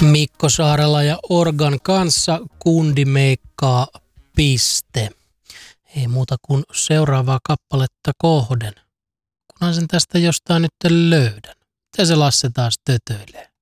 Mikko Saarela ja Organ kanssa kundimeikkaa piste. Ei muuta kuin seuraavaa kappaletta kohden. Kunhan sen tästä jostain nyt löydän. Miten se Lasse taas tötöilee?